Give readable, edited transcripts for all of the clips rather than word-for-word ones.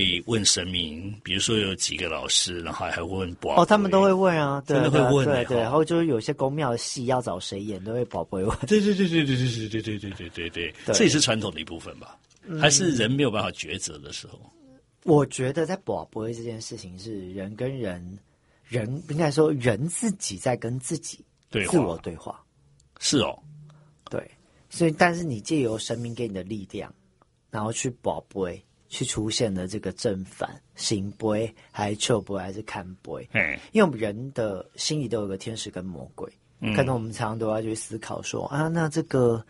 问神明，比如说有几个老师，然后还会问卜卦。 他们都会问啊，对， 真的会问对，然后就是有些宫庙的戏要找谁演，都会卜卦问。 对，这也是传统的一部分吧？还是人没有办法抉择的时候？ 我觉得在卜卦这件事情是人跟人应该说人自己在跟自己自我对话。 是哦， 对，所以但是你借由神明给你的力量，然后去卜卦。去出现的这个正反行杯还是臭杯还是看杯，因为我们人的心里都有个天使跟魔鬼，可能我们常常都要去思考说啊，那这个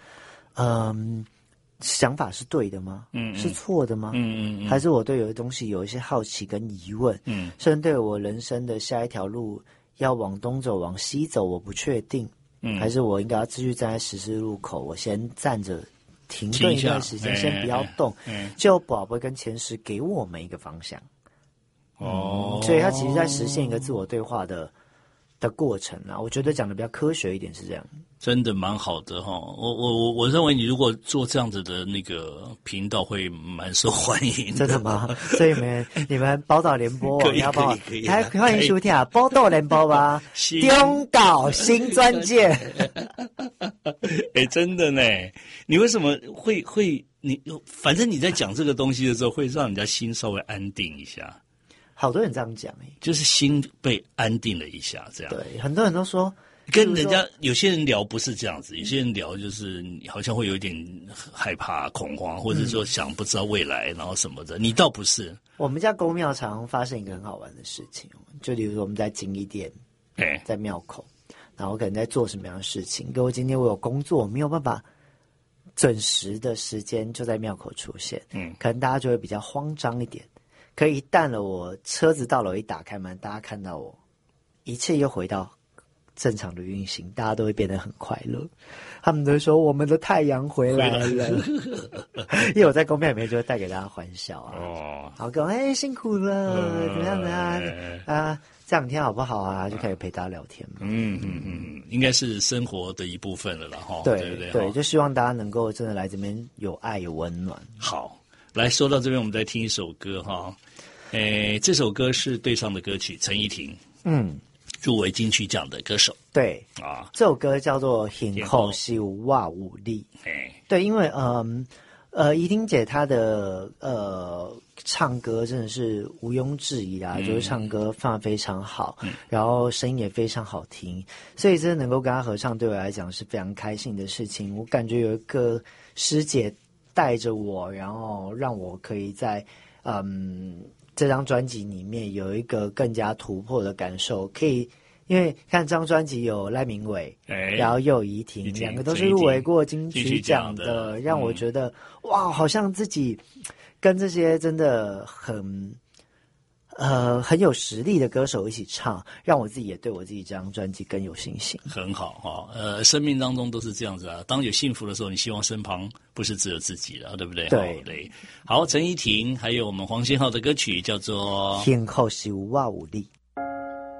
想法是对的吗？是错的吗？还是我对有的东西有一些好奇跟疑问？甚至对我人生的下一条路要往东走往西走我不确定，还是我应该要继续站在十字路口，我先站着停顿一段时间，先不要动，就宝贝跟前世给我们一个方向。所以它其实在实现一个自我对话的过程啊。我觉得讲的比较科学一点是这样， 真的蛮好的哈。我认为你如果做这样子的那个频道会蛮受欢迎的。 真的吗？所以你们宝岛联播可以要帮我可以还欢迎收听啊，宝岛联播吧，中岛新专界。 真的呢，你为什么会反正你在讲这个东西的时候，会让人家心稍微安定一下。 好多人这样讲就是心被安定了一下，这样。 对，很多人都说， 跟人家有些人聊不是这样子，有些人聊就是好像会有一点害怕、恐慌，或者说想不知道未来，然后什么的。你倒不是。 我们家公庙常发生一个很好玩的事情，就比如说我们在金义店，在庙口，然后可能在做什么样的事情。如果今天我有工作，没有办法准时的时间就在庙口出现，可能大家就会比较慌张一点。可一旦了我车子到了，我一打开门，大家看到我，一切又回到正常的运行，大家都会变得很快乐。他们都说我们的太阳回来了，因为我在公庙里面就会带给大家欢笑啊。然后跟辛苦了，怎么样啊？这两天好不好啊？就开始陪大家聊天嘛。 应该是生活的一部分了啦，对不对？ 对，就希望大家能够真的来这边有爱有温暖。 好。来说到这边，我们再听一首歌哈。这首歌是对上的歌曲，陈怡婷，入围金曲奖的歌手。 对啊，这首歌叫做《天后是哇武力》。对，因为怡婷姐她的唱歌真的是毋庸置疑啦，就是唱歌放得非常好，然后声音也非常好听，所以真的能够跟她合唱，对我来讲是非常开心的事情。我感觉有一个师姐带着我，然后让我可以在这张专辑里面有一个更加突破的感受。可以因为看这张专辑有赖明伟，然后又有怡婷，两个都是入围过金曲奖的，让我觉得哇，好像自己跟这些真的很有实力的歌手一起唱，让我自己也对我自己这张专辑更有信心。 很好哈，生命当中都是这样子啊。当有幸福的时候，你希望身旁不是只有自己的，对不对？对。好，陈怡婷还有我们黄信浩的歌曲叫做《 天后是哇武力》。